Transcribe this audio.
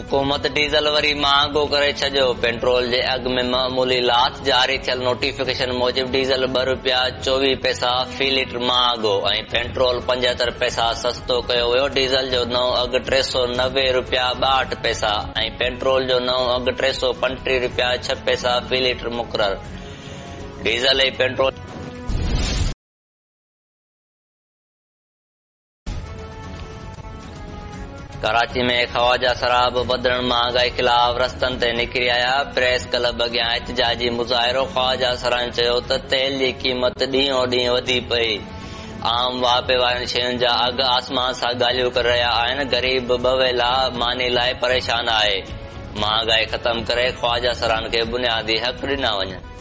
हुकूमत डीज़ल वरी महांगो करे छॾियो। पेट्रोल जे अघ में मामूली लाथ। जारी थियल नोटिफिकेशन मूजिब डीज़ल ₹2.24 फी लीटर महांगो ऐं पेट्रोल 75 पैसा सस्तो कयो वियो। डीज़ल जो नओं अघ ₹390.62 ऐं पेट्रोल जो नओं अघ ₹335.06 फी लीटर मुक़रर। डीज़ल ऐं पेट्रोल कराची में ख़वाजा शराब वधण महांगाई खिलाफ रस्तनि ते निकिरी आया। प्रेस क्लब अॻियां एहतजाजी मुज़ाहिरो। ख़वाजा सरान चयो त तेल जी क़ीमत ॾींहों ॾींहुं वधी पई। आम वापे वारनि शयुनि जा अघ आसमान सां ॻाल्हियूं करे रहिया आहिनि। ग़रीब बवेला मानी लाइ परेशान आहे। महांगाई ख़तम करे ख़वाजा सरान खे बुनियादी हक़ ॾिना वञनि।